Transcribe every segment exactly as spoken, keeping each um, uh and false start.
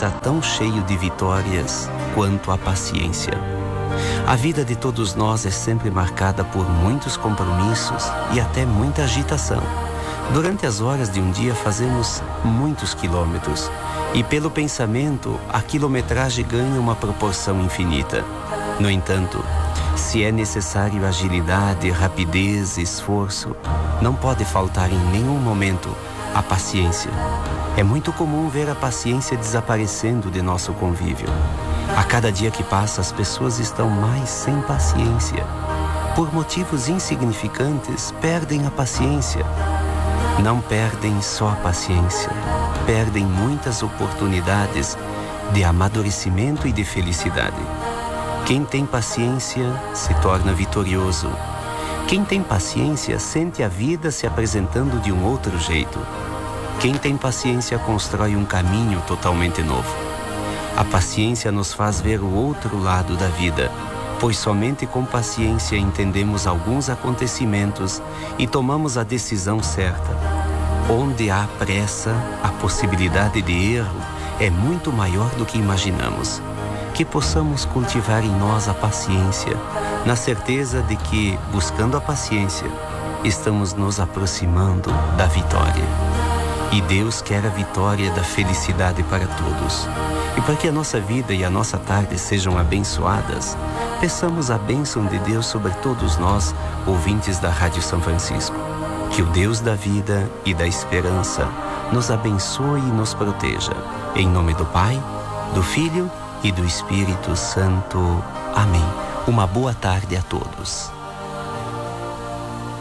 está tão cheio de vitórias quanto a paciência. A vida de todos nós é sempre marcada por muitos compromissos e até muita agitação. Durante as horas de um dia fazemos muitos quilômetros e pelo pensamento a quilometragem ganha uma proporção infinita. No entanto, se é necessário agilidade, rapidez e esforço, não pode faltar em nenhum momento a paciência. É muito comum ver a paciência desaparecendo de nosso convívio. A cada dia que passa, as pessoas estão mais sem paciência. Por motivos insignificantes, perdem a paciência. Não perdem só a paciência, perdem muitas oportunidades de amadurecimento e de felicidade. Quem tem paciência se torna vitorioso. Quem tem paciência sente a vida se apresentando de um outro jeito. Quem tem paciência constrói um caminho totalmente novo. A paciência nos faz ver o outro lado da vida, pois somente com paciência entendemos alguns acontecimentos e tomamos a decisão certa. Onde há pressa, a possibilidade de erro é muito maior do que imaginamos. Que possamos cultivar em nós a paciência, na certeza de que, buscando a paciência, estamos nos aproximando da vitória. E Deus quer a vitória da felicidade para todos. E para que a nossa vida e a nossa tarde sejam abençoadas, peçamos a bênção de Deus sobre todos nós, ouvintes da Rádio São Francisco. Que o Deus da vida e da esperança nos abençoe e nos proteja. Em nome do Pai, do Filho e do Espírito Santo. Amém. Uma boa tarde a todos.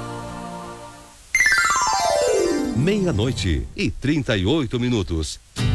Meia-noite e trinta e oito minutos.